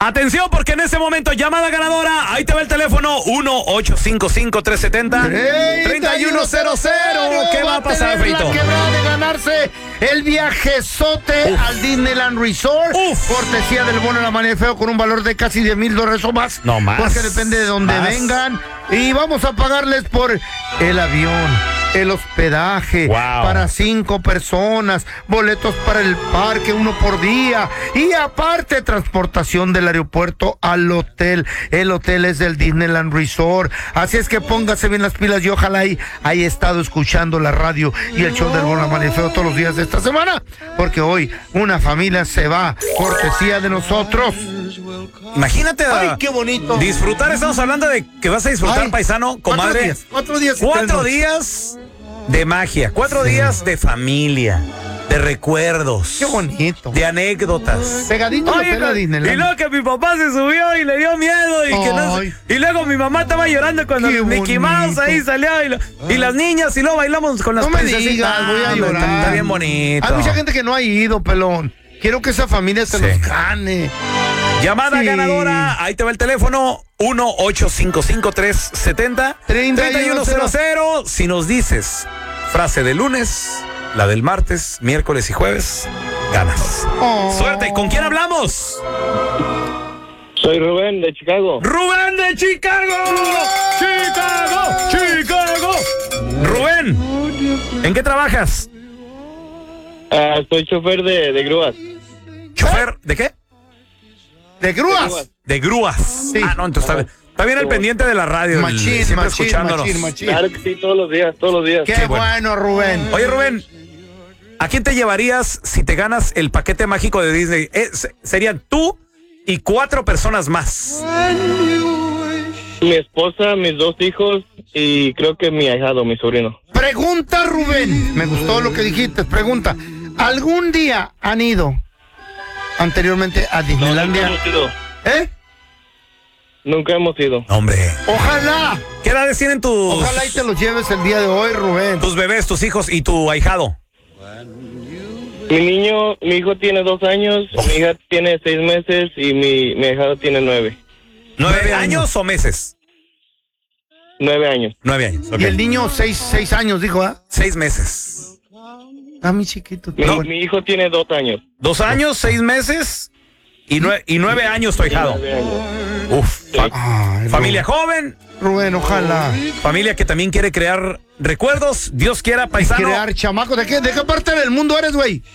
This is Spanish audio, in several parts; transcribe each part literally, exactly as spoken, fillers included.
Atención, porque en este momento, llamada ganadora. Ahí te va el teléfono: uno ocho cinco cinco, tres siete cero, tres uno cero cero. ¿Qué va a pasar, Feito? La quebrada de ganarse el viajezote al Disneyland Resort. Uf. Cortesía del bono de la Mañana Feo con un valor de casi diez mil dólares o más. No más. Porque depende de dónde más. vengan. Y vamos a pagarles por el avión, el hospedaje, wow, para cinco personas, boletos para el parque, uno por día, y aparte transportación del aeropuerto al hotel. El hotel es del Disneyland Resort, así es que póngase bien las pilas y ojalá y haya estado escuchando la radio y el show del Bono Amaneceo todos los días de esta semana, porque hoy una familia se va, cortesía de nosotros. Imagínate. Ay, qué bonito. Disfrutar, estamos hablando de que vas a disfrutar, ay, paisano, comadre. Cuatro días. Cuatro días. Cuatro días de magia, cuatro sí. días de familia, de recuerdos. Qué bonito. De anécdotas. Pegadito. Oye, la y luego que mi papá se subió y le dio miedo. Y, que no, y luego mi mamá estaba llorando cuando Mickey Mouse ahí salió. Y, lo, y las niñas, y luego bailamos con las no princesitas. Me digas, voy a llorar. Está, está bien bonito. Hay mucha gente que no ha ido, pelón. Quiero que esa familia se sí. los gane. Llamada sí. ganadora, ahí te va el teléfono: uno ocho cinco cinco, tres siete cero, tres uno cero cero. Si nos dices frase de lunes, la del martes, miércoles y jueves, ganas. Oh. Suerte. ¿Con quién hablamos? Soy Rubén de Chicago. ¡Rubén de Chicago! ¡Chicago! ¡Chicago! Rubén, ¿en qué trabajas? Uh, soy chofer de, de grúas. ¿Chofer de qué? ¿De grúas? De grúas. Sí. Ah, no, entonces está bien. Está bien al pendiente de la radio. Machín, siempre machín, escuchándonos. Machín, machín. Claro que sí, todos los días, todos los días. Qué, Qué bueno. bueno, Rubén. Oye, Rubén, ¿a quién te llevarías si te ganas el paquete mágico de Disney? Eh, serían tú y cuatro personas más. Mi esposa, mis dos hijos y creo que mi ahijado, mi sobrino. Pregunta, Rubén. Me gustó lo que dijiste. Pregunta. ¿Algún día han ido anteriormente a Disneylandia? No, nunca hemos ido. ¿Eh? Nunca hemos ido. Hombre. Ojalá. ¿Qué edades tienen tus... Ojalá y te los lleves el día de hoy, Rubén. Tus bebés, tus hijos y tu ahijado. Mi niño, mi hijo tiene dos años, oh. mi hija tiene seis meses y mi, mi ahijado tiene nueve. ¿Nueve, ¿Nueve años, años o meses? Nueve años. Nueve años, okay. Y el niño seis, seis años, dijo, ¿ah? ¿eh? Seis meses. Ah, mi chiquito. Mi, no. mi hijo tiene dos años. Dos años, seis meses y, nueve, y nueve años tu ahijado. Uf. Sí. Ay, familia joven. Rubén, ojalá. Familia que también quiere crear recuerdos. Dios quiera, paisano. Y crear chamacos. ¿De qué, ¿De qué parte del mundo eres, güey?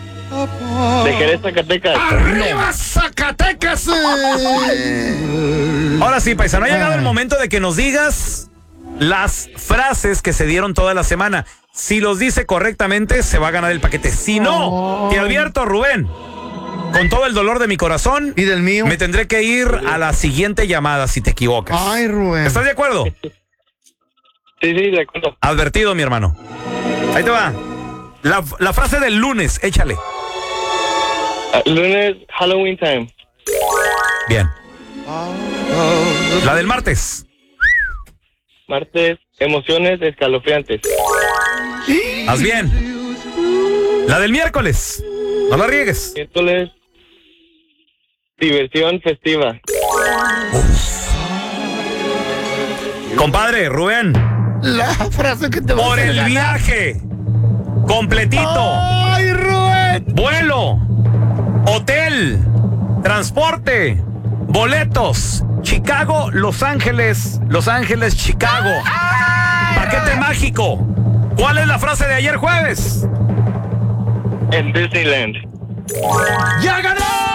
De Jerez, Zacatecas. ¡Arriba, Zacatecas! Ahora sí, paisano, ha llegado el momento de que nos digas las frases que se dieron toda la semana. Si los dice correctamente, se va a ganar el paquete. Si no, te advierto, Rubén, con todo el dolor de mi corazón y del mío, me tendré que ir a la siguiente llamada si te equivocas. Ay, Rubén. ¿Estás de acuerdo? Sí, sí, de acuerdo. Advertido, mi hermano. Ahí te va. La, la frase del lunes, échale. Uh, lunes, Halloween time. Bien. La del martes. Martes, emociones escalofriantes. Haz bien. La del miércoles. No la riegues. Miércoles, diversión festiva. Uf. Compadre, Rubén. La frase que te va Por a el ganar. viaje. Completito. ¡Ay, Rubén! Vuelo. Hotel. Transporte. Boletos. Chicago, Los Ángeles. Los Ángeles, Chicago. Paquete mágico. ¿Cuál es la frase de ayer jueves? En Disneyland. ¡Ya ganó!